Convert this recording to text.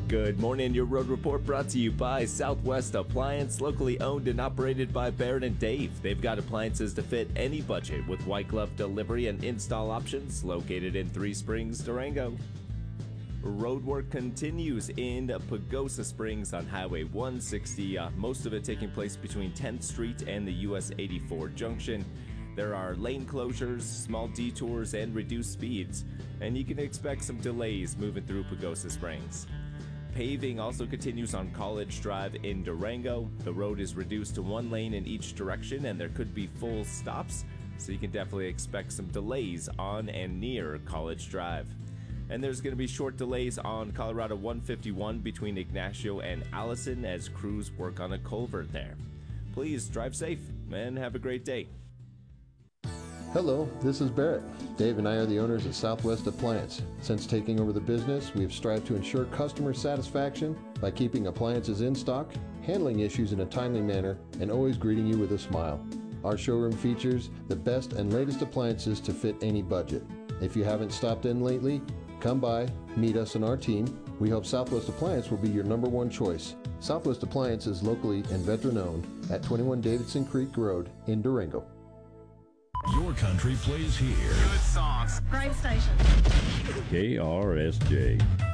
Good morning. Your road report brought to you by Southwest Appliance, locally owned and operated by Barrett and Dave. They've got appliances to fit any budget with white glove delivery and install options, located in Three Springs, Durango. Road work continues in Pagosa Springs on Highway 160, most of it taking place between 10th Street and the US 84 junction. There are lane closures, small detours, and reduced speeds, and you can expect some delays moving through Pagosa Springs. Paving also continues on College Drive in Durango. The road is reduced to one lane in each direction, and there could be full stops, so you can definitely expect some delays on and near College Drive. And there's going to be short delays on Colorado 151 between Ignacio and Allison as crews work on a culvert there. Please drive safe and have a great day. Hello, this is Barrett. Dave and I are the owners of Southwest Appliance. Since taking over the business, we have strived to ensure customer satisfaction by keeping appliances in stock, handling issues in a timely manner, and always greeting you with a smile. Our showroom features the best and latest appliances to fit any budget. If you haven't stopped in lately, come by, meet us and our team. We hope Southwest Appliance will be your #1 choice. Southwest Appliance is locally and veteran-owned at 21 Davidson Creek Road in Durango. Your country plays here. Good songs. Great station. KRSJ.